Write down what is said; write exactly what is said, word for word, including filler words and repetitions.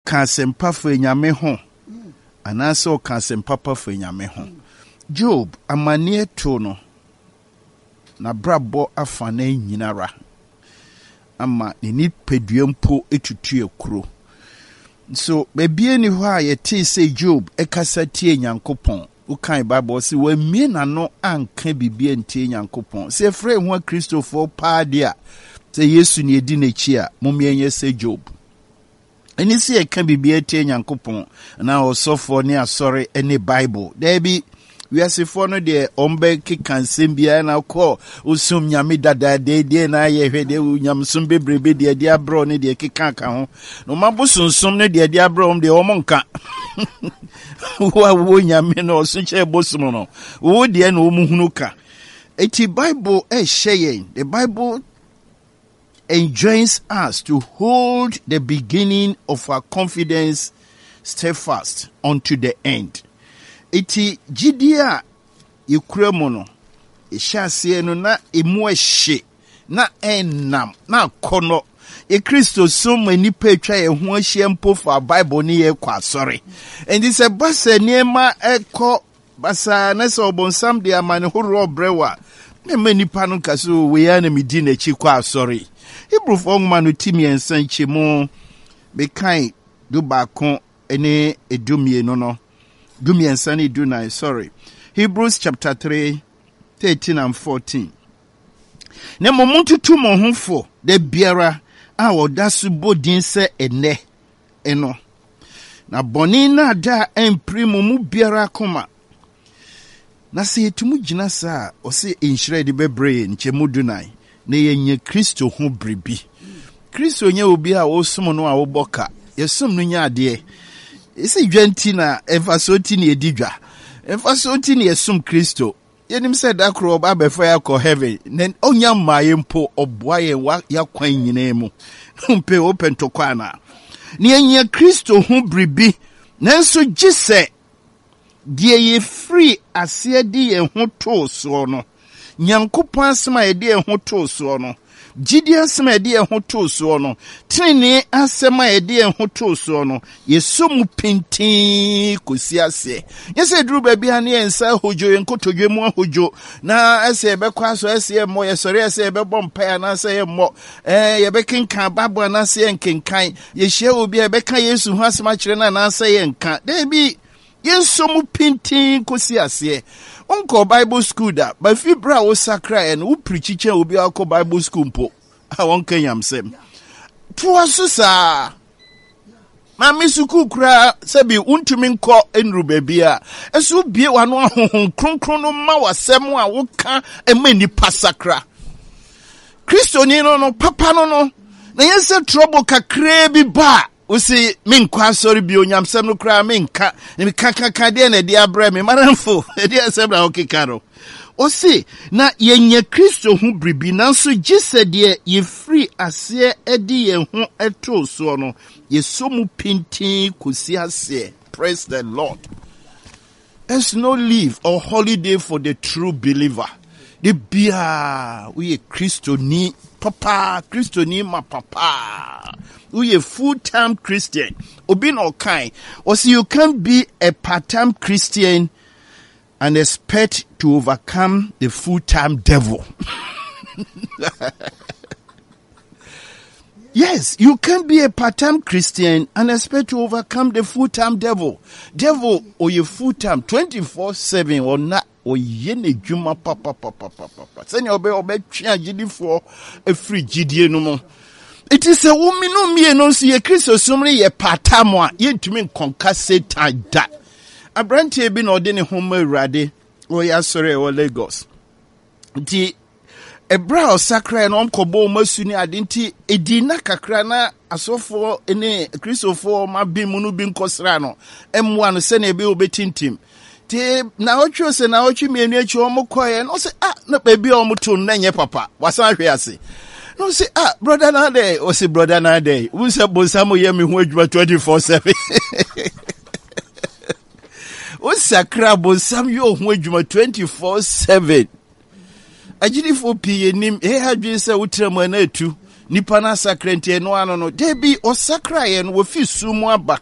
ka sempa fa nyame ho anase o ka sempa pa fa nyame ho. Job amane to no na brabo afa na nyinara ama ne ni peduempo etutu ekuro. So bebie ni ho a yete say Job ekasa tie Nyankopɔn. U kan Bible say we me na no anka bibie ntie Nyankopɔn. Say frɛ ho Christopher pa dia. Say Yesu ne edi n'echi a momienye say Job. Eni si e kan bibie tie Nyankopɔn na osofo ne asɔre ene Bible. There be we are sefo no de ombe ke kansem bia na kɔ osum nyame dada de de na ye hwɛ de nyamsum bebrebe de de abro ne de keka ka ho no mabosonsum ne de de abro om de omonka wa wo nyame no so che bosum no wo de na omuhunu ka. Eti Bible e share the Bible enjoins us to hold the beginning of our confidence steadfast unto the end. Iti jidia yekura mu no ehyiase no na emu ehye na enam na kono e Kristo so mani petwa ye ho ahye mpo fa Bible ni ye kwa asore endi se basa niema ekọ basa na se obonsam de amane horo brewa na mani pa no kaso we ya na medi na chi kwa asore Hebrew fo ngma no timi ensan chemu be kan do ba kon ene edumie no no Dumi and Sunny Dunai, sorry. Hebrews chapter three, thirteen and fourteen. Nemo muntu tu mohunfo de biara a wodasu bodin se ene eno. Na boni na da emprimo mu biara koma. Na se yetumu jina sa o se inshire de bebre nchemu Dunai. Ne yenye Kristo ho bribi. Kristo nye obi a osum no a woboka. Yesum no nya ade. Isi dwanti na emfasoti ni edidwa. Emfasoti ni esum Kristo. Yenim se da kro ba befa ya ko heaven. Nen onya maye mpo oboa ye wa ya kwan nyina mu. Mpe open to kwana. Ni enya Kristo hu bribi. Nanso gise die ye free ase di ye ho to so no. Nyankopon asema ye di ye ho to so no. Jidi asema edi ho to so no tini asema edi ho to so no yesomu pintin kosi ase yese duru ba bia ne ensa hojo yenkotodwe mu hojo na ase be kwa so ase mo yesore ase be bom pa na ase ye mo eh ye be kinkan babo na ase yenkenkan ye hye obi e be kan Yesu ho asema kire na na ase yenkan de bi yesomu pintin kosi ase. Unko Bible school da, but if you bra o sakra and who preach will be our Bible school po. I won't kenyam sem. Tuwa susa. Mami suku kra sebi untumin ko enru bebia. Esu bie wanu ahun kron kron no ma wasemu a woka emeni pasakra. Kristo ni no no papa no no. Na yese trouble kakra bi ba. Usi minkwa sorry bi onyamsem no kra minka ni kaka kade na dia bra me maramfo e dia asem na okikaro osi na yenye Kristo hu bribi nanso gise de ye free ase edi ye hu eto so no ye somu pintin kosi ase. Praise the Lord. There's no leave or holiday for the true believer. The bia we Kristo ni papa Kristo ni ma papa. We a full-time Christian. Obi no kind. Or see you can't be a part-time Christian and expect to overcome the full-time devil. Yes, you can't be a part-time Christian and expect to overcome the full-time devil. Devil or you full-time twenty-four seven or not. O yene juma papa papa papa. Send your obe obe chia jidi for a free jidie no mo. It is a woman no me no see a Christo sumri ye patamwa ye to me conquer Satan da. A branch be no deni home rade or ya sorry or Lagos. The a brow sacra and uncobo masuni adinti edina kakrana asofo ene Christopher ma bin munu bin kosrano. M one sene be obetintim. Te na ocho se na ocho mienu echi omo koye no se ah na baby omo to na nye papa wasan hwe ase. No say ah brother na dey o say brother na dey we say bonsamo ye me ho adwuma twenty-four seven. O sakra bonsam yo ho adwuma twenty-four seven. Agidi fo pie nim e hadwe say wotrem na atu nipa na sakra nti eno ano no debi osakra ye no wofi su mu aba